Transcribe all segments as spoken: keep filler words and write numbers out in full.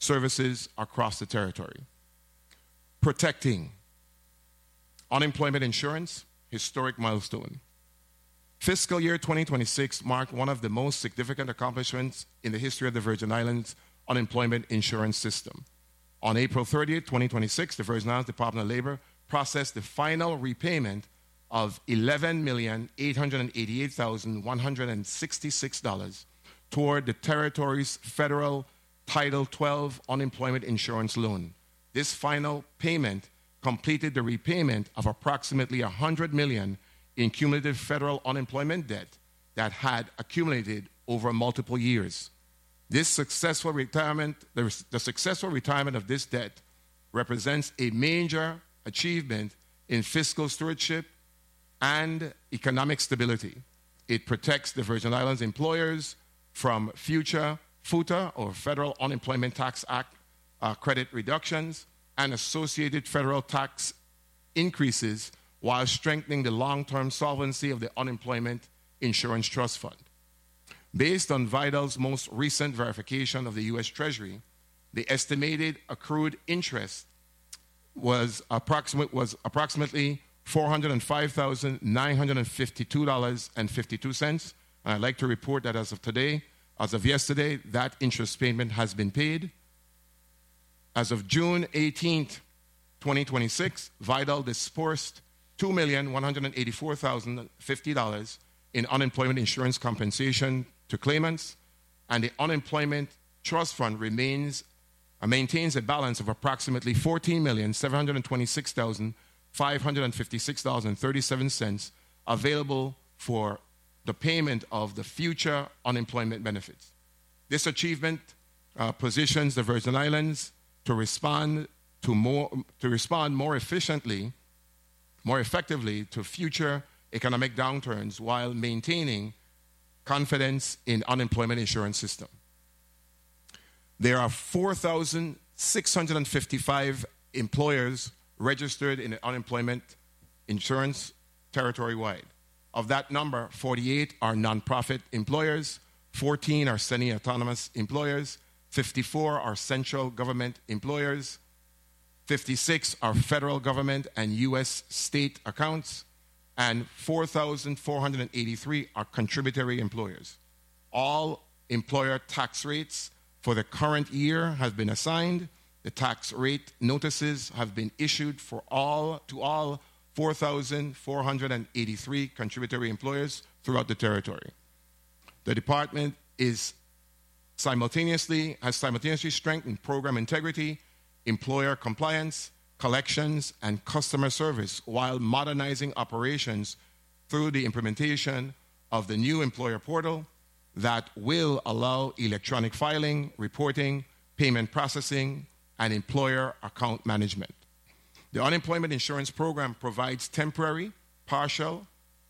services across the territory. Protecting unemployment insurance, historic milestone. Fiscal year twenty twenty-six marked one of the most significant accomplishments in the history of the Virgin Islands unemployment insurance system. On April thirtieth, twenty twenty-six, the Virgin Islands Department of Labor processed the final repayment of eleven million eight hundred eighty-eight thousand one hundred sixty-six dollars toward the territory's federal Title twelve unemployment insurance loan. This final payment completed the repayment of approximately one hundred million dollars in cumulative federal unemployment debt that had accumulated over multiple years. This successful retirement, the, the successful retirement of this debt represents a major achievement in fiscal stewardship and economic stability. It protects the Virgin Islands employers from future FUTA, or Federal Unemployment Tax Act, uh, credit reductions and associated federal tax increases, while strengthening the long-term solvency of the Unemployment Insurance Trust Fund. Based on Vidal's most recent verification of the U S Treasury, the estimated accrued interest was, approximate, was approximately four hundred five thousand nine hundred fifty-two dollars and fifty-two cents. And I'd like to report that as of today, as of yesterday, that interest payment has been paid. As of June eighteenth, twenty twenty-six, Vidal disbursed two million one hundred eighty-four thousand fifty dollars in unemployment insurance compensation to claimants, and the Unemployment Trust Fund remains uh, maintains a balance of approximately fourteen million seven hundred twenty-six thousand five hundred fifty-six dollars and thirty-seven cents available for the payment of the future unemployment benefits. This achievement uh, positions the Virgin Islands to respond to more to respond more efficiently, more effectively to future economic downturns while maintaining confidence in unemployment insurance system. There are four thousand six hundred fifty-five employers registered in the unemployment insurance territory-wide. Of that number, forty-eight are nonprofit employers, fourteen are semi-autonomous employers, fifty-four are central government employers, fifty-six are federal government and U S state accounts, and four thousand four hundred eighty-three are contributory employers. All employer tax rates for the current year have been assigned. The tax rate notices have been issued for all to all four thousand four hundred eighty-three contributory employers throughout the territory. The department is simultaneously has simultaneously strengthened program integrity, employer compliance, collections, and customer service while modernizing operations through the implementation of the new employer portal that will allow electronic filing, reporting, payment processing, and employer account management. The unemployment insurance program provides temporary, partial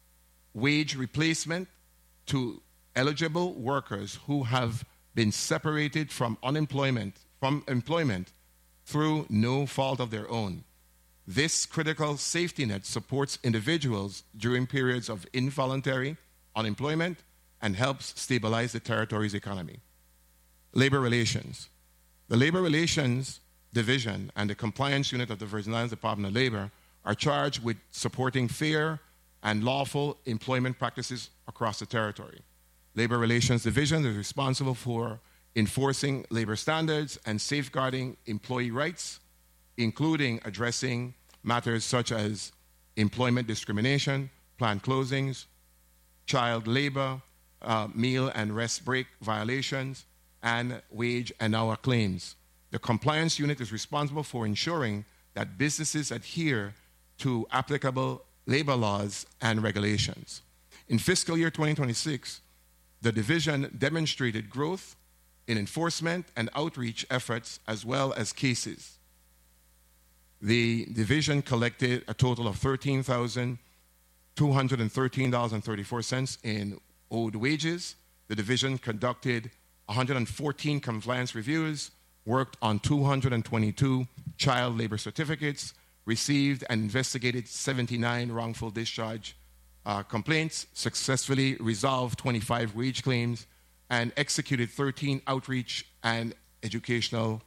wage replacement to eligible workers who have been separated from unemployment, from employment through no fault of their own. This critical safety net supports individuals during periods of involuntary unemployment and helps stabilize the territory's economy. Labor relations. The Labor Relations Division and the Compliance Unit of the Virgin Islands Department of Labor are charged with supporting fair and lawful employment practices across the territory. Labor Relations Division is responsible for enforcing labor standards and safeguarding employee rights, including addressing matters such as employment discrimination, planned closings, child labor, uh, meal and rest break violations, and wage and hour claims. The compliance unit is responsible for ensuring that businesses adhere to applicable labor laws and regulations. In fiscal year twenty twenty-six, the division demonstrated growth in enforcement and outreach efforts as well as cases. The division collected a total of thirteen thousand two hundred thirteen dollars and thirty-four cents in owed wages. The division conducted one hundred fourteen compliance reviews, worked on two hundred twenty-two child labor certificates, received and investigated seventy-nine wrongful discharge uh, complaints, successfully resolved twenty-five wage claims, and executed thirteen outreach and educational